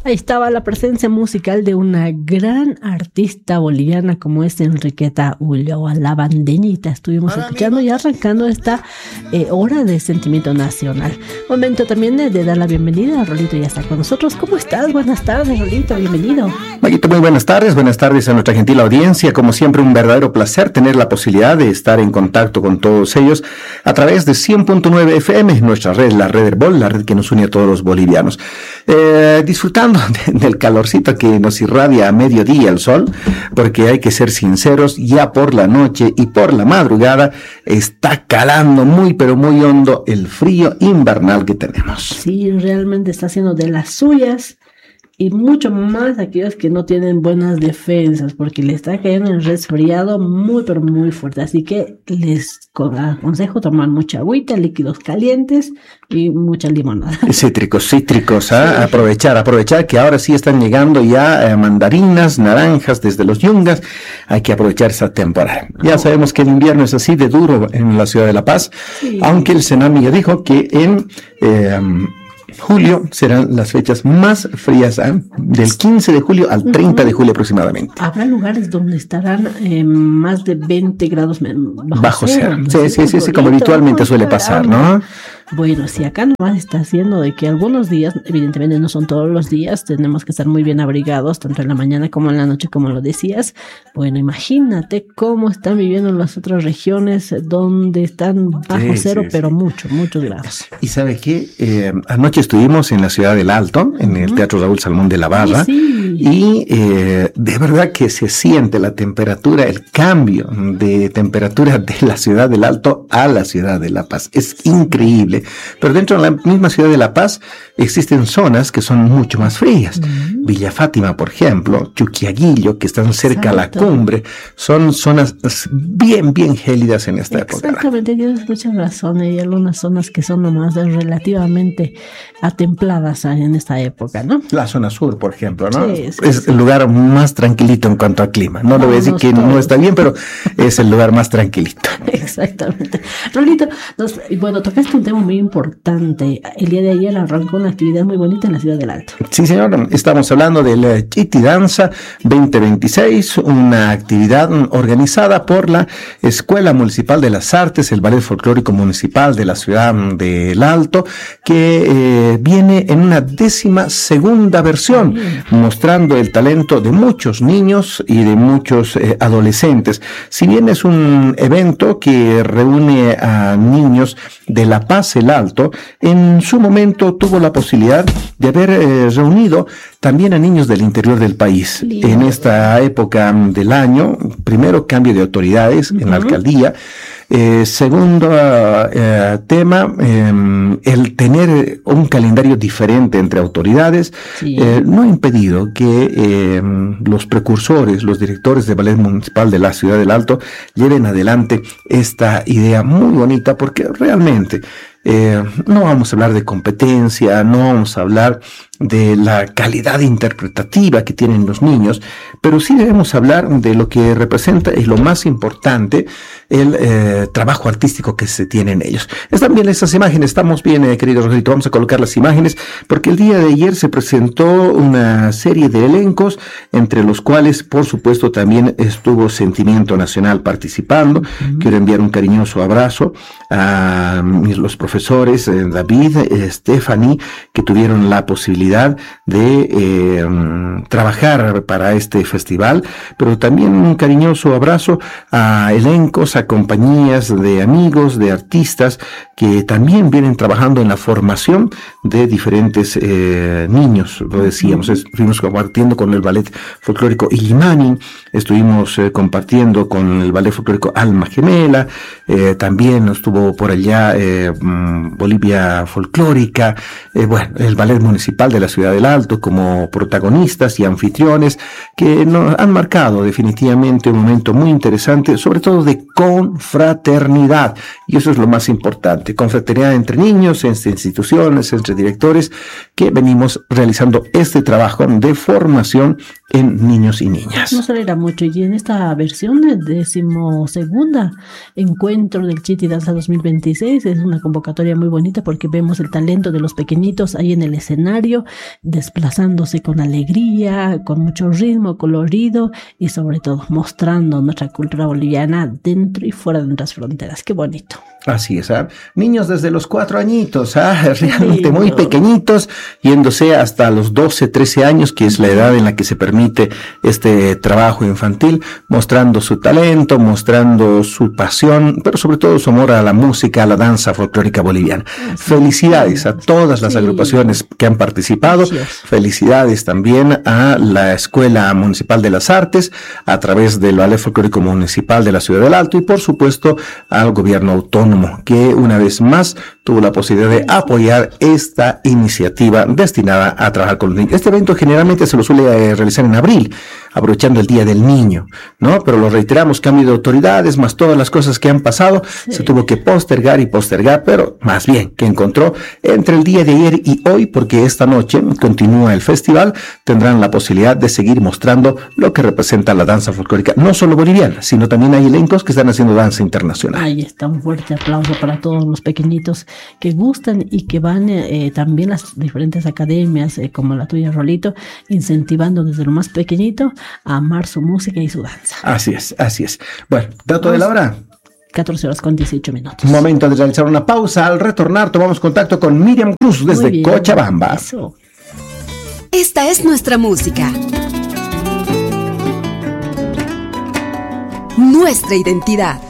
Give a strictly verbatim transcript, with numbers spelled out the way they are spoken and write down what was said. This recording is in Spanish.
Ahí estaba la presencia musical de una gran artista boliviana como es Enriqueta Ulloa, la bandeñita. Estuvimos escuchando y arrancando esta eh, hora de sentimiento nacional. Momento también de, de dar la bienvenida. Rolito ya está con nosotros. ¿Cómo estás? Buenas tardes, Rolito, bienvenido. Maguito, muy buenas tardes, buenas tardes a nuestra gentil audiencia. Como siempre, un verdadero placer tener la posibilidad de estar en contacto con todos ellos a través de cien punto nueve F M, nuestra red, la red Herbol, la red que nos une a todos los bolivianos. Eh, disfrutando de, del calorcito que nos irradia a mediodía el sol, porque hay que ser sinceros, ya por la noche y por la madrugada está calando muy pero muy hondo el frío invernal que tenemos. Sí, realmente está haciendo de las suyas. Y mucho más aquellos que no tienen buenas defensas, porque le está cayendo el resfriado muy, pero muy fuerte. Así que les aconsejo tomar mucha agüita, líquidos calientes y mucha limonada. Cítricos, cítricos, ¿eh? Sí. aprovechar, aprovechar que ahora sí están llegando ya eh, mandarinas, naranjas desde los yungas. Hay que aprovechar esa temporada. Ya sabemos que el invierno es así de duro en la ciudad de La Paz, sí. Aunque el Senami ya dijo que en... Eh, julio serán las fechas más frías, ¿eh? Del quince de julio al treinta de julio aproximadamente. Habrá lugares donde estarán eh, más de veinte grados bajo, bajo cero. cero. Sí, sí, sí, sí, como habitualmente suele pasar, ¿no? Bueno, si acá nomás está haciendo de que algunos días, evidentemente no son todos los días, tenemos que estar muy bien abrigados, tanto en la mañana como en la noche, como lo decías. Bueno, imagínate cómo están viviendo en las otras regiones donde están bajo sí, cero, sí, pero sí. mucho, muchos grados. ¿Y sabe qué? Eh, anoche estuvimos en la ciudad del Alto, en el Teatro Raúl Salmón de la Barra, sí, sí. y eh, de verdad que se siente la temperatura, el cambio de temperatura de la ciudad del Alto a la ciudad de La Paz. Es increíble. Pero dentro de la misma ciudad de La Paz existen zonas que son mucho más frías. Uh-huh. Villa Fátima, por ejemplo, Chuquiaguillo, que están cerca Exacto. a la cumbre, son zonas bien, bien gélidas en esta Exactamente, época. Exactamente, tienes mucha razón. Hay algunas zonas que son nomás relativamente atempladas en esta época, ¿no? La zona sur, por ejemplo, ¿no? Sí, sí, es sí. el lugar más tranquilito en cuanto a clima. No, no le voy a decir que todos. no está bien, pero es el lugar más tranquilito. Exactamente. Rolito, nos, bueno, tocaste un tema muy importante. El día de ayer arrancó una actividad muy bonita en la ciudad del Alto. Sí, señor. Estamos hablando del Chiti Danza veinte veintiséis, una actividad organizada por la Escuela Municipal de las Artes, el Ballet Folclórico Municipal de la ciudad del Alto, que eh, viene en una décima segunda versión, sí. mostrando el talento de muchos niños y de muchos eh, adolescentes. Si bien es un evento que reúne a niños de La Paz el Alto, en su momento tuvo la posibilidad de haber eh, reunido también a niños del interior del país. Bien. En esta época del año, primero cambio de autoridades uh-huh. en la alcaldía, eh, segundo eh, tema, eh, el tener un calendario diferente entre autoridades, sí. eh, no ha impedido que eh, los precursores, los directores de Ballet Municipal de la Ciudad del Alto lleven adelante esta idea muy bonita, porque realmente Eh, no vamos a hablar de competencia, no vamos a hablar de la calidad interpretativa que tienen los niños, pero sí debemos hablar de lo que representa y lo más importante, el eh, trabajo artístico que se tiene en ellos. Están bien esas imágenes, estamos bien, eh, querido Rogelito, vamos a colocar las imágenes, porque el día de ayer se presentó una serie de elencos, entre los cuales, por supuesto, también estuvo Sentimiento Nacional participando. Uh-huh. Quiero enviar un cariñoso abrazo a los profesores profesores, eh, David, eh, Stephanie, que tuvieron la posibilidad de eh, trabajar para este festival, pero también un cariñoso abrazo a elencos, a compañías de amigos, de artistas, que también vienen trabajando en la formación de diferentes eh, niños, lo decíamos, estuvimos compartiendo con el ballet folclórico Illimani, estuvimos eh, compartiendo con el ballet folclórico Alma Gemela, eh, también estuvo por allá eh, Bolivia Folclórica, eh, bueno, el Ballet Municipal de la Ciudad del Alto como protagonistas y anfitriones que nos han marcado definitivamente un momento muy interesante, sobre todo de confraternidad, y eso es lo más importante, confraternidad entre niños, entre instituciones, entre directores, que venimos realizando este trabajo de formación en niños y niñas. No se alegra mucho, y en esta versión de decimosegunda encuentro del Chiti Danza dos mil veintiséis es una convocatoria muy bonita porque vemos el talento de los pequeñitos ahí en el escenario, Rolito, desplazándose con alegría, con mucho ritmo, colorido y sobre todo mostrando nuestra cultura boliviana dentro y fuera de nuestras fronteras. Qué bonito. Así es, ¿eh? Niños desde los cuatro añitos, ¿ah? Realmente muy pequeñitos, yéndose hasta los doce, trece años, que es la edad en la que se permite este trabajo infantil, mostrando su talento, mostrando su pasión, pero sobre todo su amor a la música, a la danza folclórica boliviana. Felicidades a todas las sí. agrupaciones que han participado, felicidades también a la Escuela Municipal de las Artes, a través del Ballet Folclórico Municipal de la Ciudad del Alto y por supuesto al gobierno autónomo, que una vez más tuvo la posibilidad de apoyar esta iniciativa destinada a trabajar con los niños. Este evento generalmente se lo suele eh, realizar en abril, aprovechando el Día del Niño, ¿no? Pero lo reiteramos, cambio de autoridades, más todas las cosas que han pasado, sí. se tuvo que postergar y postergar, pero más bien que encontró entre el día de ayer y hoy, porque esta noche continúa el festival, tendrán la posibilidad de seguir mostrando lo que representa la danza folclórica, no solo boliviana, sino también hay elencos que están haciendo danza internacional. Ahí está, un fuerte aplauso para todos los pequeñitos que gustan y que van eh, también las diferentes academias eh, como la tuya, Rolito, incentivando desde lo más pequeñito a amar su música y su danza. Así es, así es. Bueno, dato Vamos. de la hora. catorce horas con dieciocho minutos. Momento de realizar una pausa. Al retornar tomamos contacto con Miriam Cruz desde bien, Cochabamba. Eso. Esta es nuestra música. Nuestra identidad.